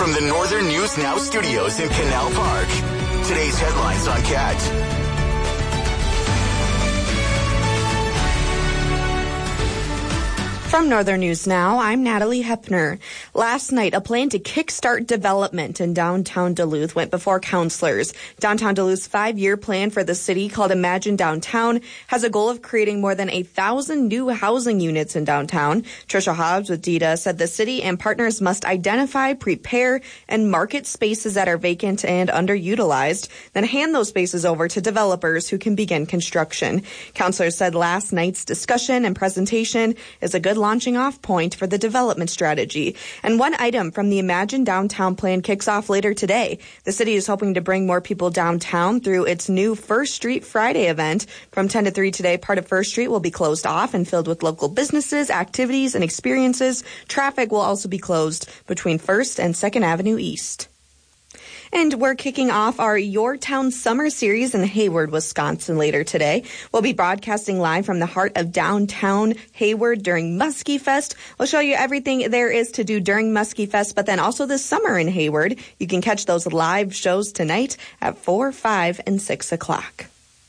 From the Northern News Now studios in Canal Park, today's headlines on CAT. From Northern News Now, I'm Natalie Hepner. Last night, a plan to kickstart development in downtown Duluth went before councilors. Downtown Duluth's 5-year plan for the city, called Imagine Downtown, has a goal of creating more than 1,000 new housing units in downtown. Tricia Hobbs with DEDA said the city and partners must identify, prepare, and market spaces that are vacant and underutilized, then hand those spaces over to developers who can begin construction. Councilors said last night's discussion and presentation is a good launching off point for the development strategy. And one item from the Imagine Downtown plan kicks off later today. The city is hoping to bring more people downtown through its new First Street Friday event. From 10 to 3 today, part of First Street will be closed off and filled with local businesses, activities, and experiences. Traffic will also be closed between 1st and 2nd Avenue East. And we're kicking off our Your Town Summer Series in Hayward, Wisconsin later today. We'll be broadcasting live from the heart of downtown Hayward during Muskie Fest. We'll show you everything there is to do during Muskie Fest, but then also this summer in Hayward. You can catch those live shows tonight at 4, 5, and 6 o'clock.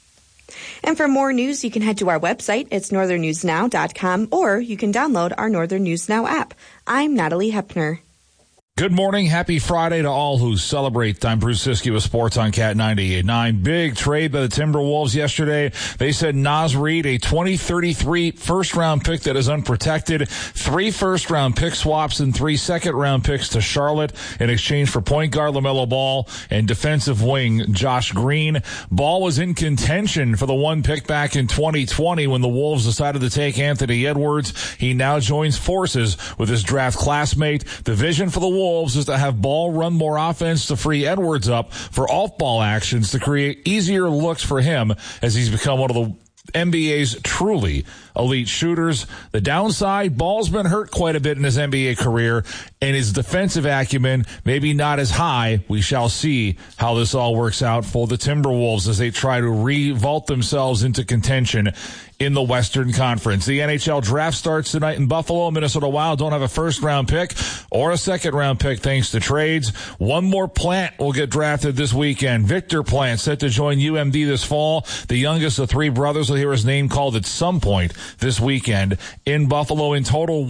And for more news, you can head to our website. It's northernnewsnow.com, or you can download our Northern News Now app. I'm Natalie Hepner. Good morning. Happy Friday to all who celebrate. I'm Bruce Siskey with Sports on Cat 98.9. Big trade by the Timberwolves yesterday. They said Naz Reid, a 2033 first-round pick that is unprotected, 3 first-round pick swaps and 3 second-round picks to Charlotte in exchange for point guard LaMelo Ball and defensive wing Josh Green. Ball was in contention for the 1 pick back in 2020 when the Wolves decided to take Anthony Edwards. He now joins forces with his draft classmate. The vision for the Wolves is to have Ball run more offense to free Edwards up for off-ball actions to create easier looks for him as he's become one of the NBA's truly elite shooters. The downside, Ball's been hurt quite a bit in his NBA career, and his defensive acumen maybe not as high. We shall see how this all works out for the Timberwolves as they try to revault themselves into contention in the Western Conference. The NHL draft starts tonight in Buffalo. Minnesota Wild don't have a first-round pick or a second-round pick thanks to trades. One more Plant will get drafted this weekend. Victor Plant set to join UMD this fall. The youngest of 3 brothers will hear his name called at some point this weekend in Buffalo. In total,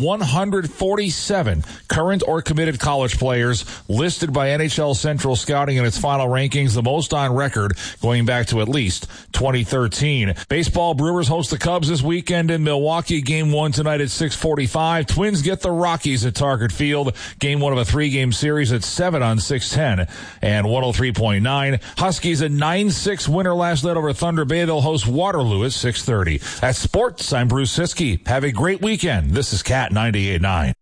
147 current or committed college players listed by NHL Central Scouting in its final rankings, the most on record going back to at least 2013. Baseball, Brewers host the Cubs this weekend in Milwaukee. Game 1 tonight at 6:45. Twins get the Rockies at Target Field. Game 1 of a 3-game series at 7 on 610 and 103.9. Huskies a 9-6 winner last night over Thunder Bay. They'll host Waterloo at 6:30. At Sports, I'm Bruce Siskey. Have a great weekend. This is Cat 98.9.